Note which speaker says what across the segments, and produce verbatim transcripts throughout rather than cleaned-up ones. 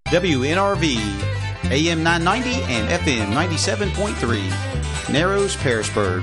Speaker 1: W N R V, A M nine ninety and F M ninety-seven point three, Narrows, Pearisburg.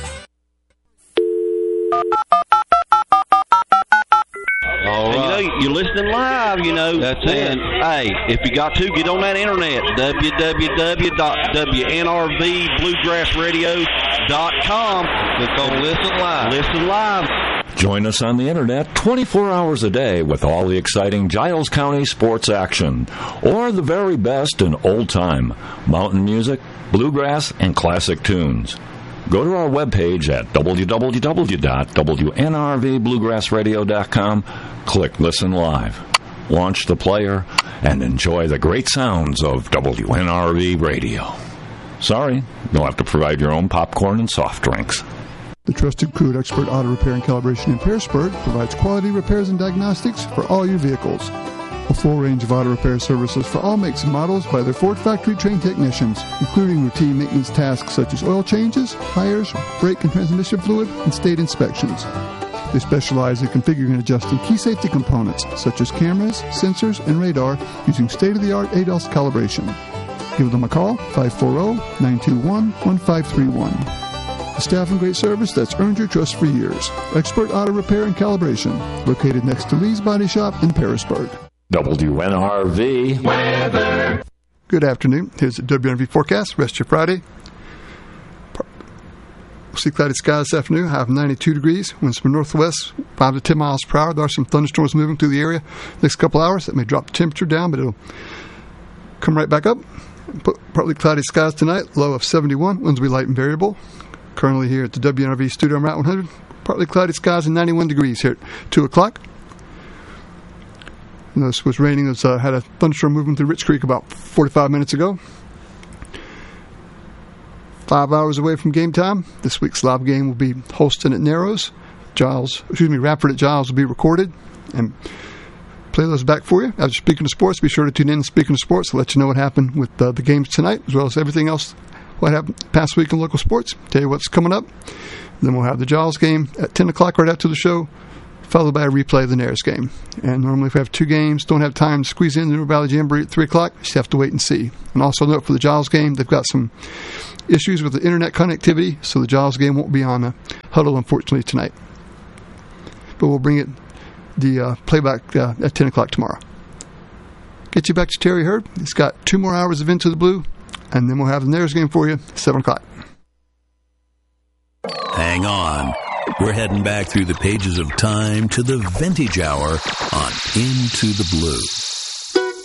Speaker 2: All right. You know, you're listening live, you know. That's it. Hey, if you got to, get on that internet, w w w dot w n r v bluegrass radio dot com. Click on Listen Live. Listen Live.
Speaker 3: Join us on the internet twenty-four hours a day with all the exciting Giles County sports action, or the very best in old-time mountain music, bluegrass, and classic tunes. Go to our webpage at w w w dot w n r v bluegrass radio dot com, click Listen Live, launch the player, and enjoy the great sounds of W N R V Radio. Sorry, you'll have to provide your own popcorn and soft drinks.
Speaker 4: The trusted crew at Expert Auto Repair and Calibration in Pearisburg provides quality repairs and diagnostics for all your vehicles. A full range of auto repair services for all makes and models by their Ford factory-trained technicians, including routine maintenance tasks such as oil changes, tires, brake and transmission fluid, and state inspections. They specialize in configuring and adjusting key safety components such as cameras, sensors, and radar using state-of-the-art A D A S calibration. Give them a call, five four zero, nine two one, one five three one. A staff and great service that's earned your trust for years. Expert Auto Repair and Calibration, located next to Lee's Body Shop in Pearisburg.
Speaker 3: W N R V
Speaker 4: weather. Good afternoon. Here's the W N R V forecast. Rest your Friday. We'll see cloudy skies this afternoon. High of ninety-two degrees. Winds from northwest, five to ten miles per hour. There are some thunderstorms moving through the area. Next couple hours, that may drop the temperature down, but it'll come right back up. Partly cloudy skies tonight. Low of seventy-one. Winds will be light and variable. Currently here at the W N R V studio on Route one hundred. Partly cloudy skies and ninety-one degrees here at two o'clock. And this was raining. It uh, had a thunderstorm moving through Rich Creek about forty-five minutes ago. Five hours away from game time. This week's live game will be Holston at Narrows. Giles, excuse me, Radford at Giles will be recorded and play those back for you. After Speaking of Sports, be sure to tune in to Speaking of Sports to let you know what happened with uh, the games tonight, as well as everything else, what happened past week in local sports. Tell you what's coming up. Then we'll have the Giles game at ten o'clock right after the show, followed by a replay of the Nares game. And normally if we have two games, don't have time to squeeze in the New Valley Jamboree at three o'clock, just have to wait and see. And also note for the Giles game, they've got some issues with the internet connectivity, so the Giles game won't be on a huddle, unfortunately, tonight. But we'll bring it, the uh, playback uh, at ten o'clock tomorrow. Get you back to Terry Hurd. He's got two more hours of Into the Blue, and then we'll have the Nares game for you at seven o'clock.
Speaker 5: Hang on. We're heading back through the pages of time to the vintage hour on Into the Blue.